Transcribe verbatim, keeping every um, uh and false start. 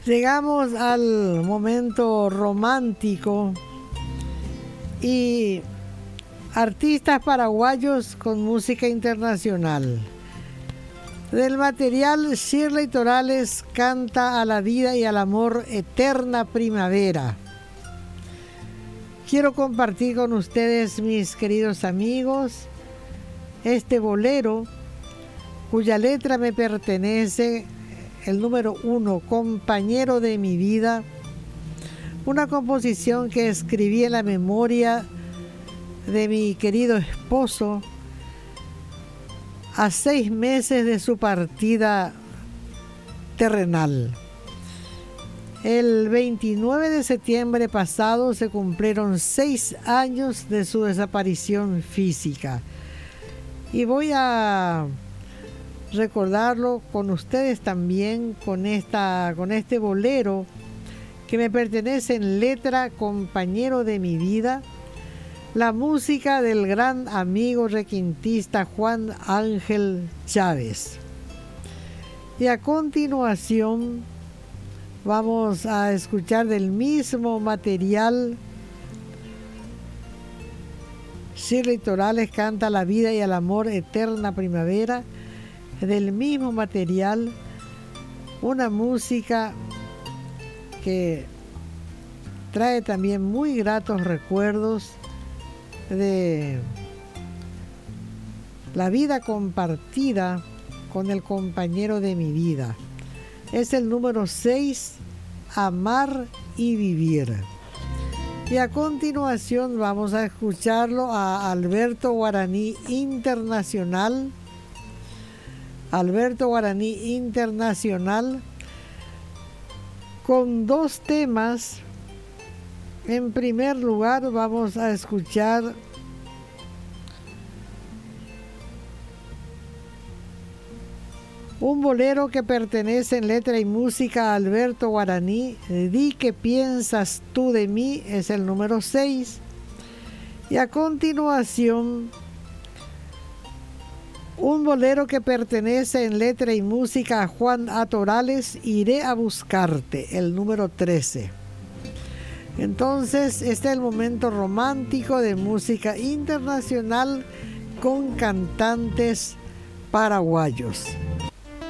Llegamos al momento romántico y artistas paraguayos con música internacional. Del material, Shirley Torales canta a la vida y al amor Eterna Primavera. Quiero compartir con ustedes, mis queridos amigos, este bolero cuya letra me pertenece, el número uno, Compañero de mi vida, una composición que escribí en la memoria de mi querido esposo a seis meses de su partida terrenal. El veintinueve de septiembre pasado se cumplieron seis años de su desaparición física. Y voy a recordarlo con ustedes también con, esta, con este bolero que me pertenece en letra, Compañero de mi vida, la música del gran amigo requintista Juan Ángel Chávez. Y a continuación vamos a escuchar del mismo material. Shirley Torales canta La vida y el amor Eterna Primavera. Del mismo material, una música que trae también muy gratos recuerdos de la vida compartida con el compañero de mi vida. Es el número seis, Amar y Vivir. Y a continuación vamos a escucharlo a Alberto Guaraní Internacional. Alberto Guaraní Internacional con dos temas. En primer lugar vamos a escuchar un bolero que pertenece en letra y música a Alberto Guaraní, Di que piensas tú de mí, es el número seis. Y a continuación un bolero que pertenece en letra y música a Juan A. Torales, Iré a buscarte, el número trece. Entonces, este es el momento romántico de música internacional con cantantes paraguayos.